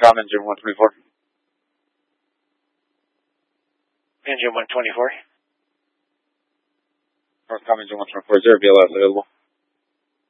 Northcom engine 124. Engine 124. Northcom engine 124, is there a BLS available?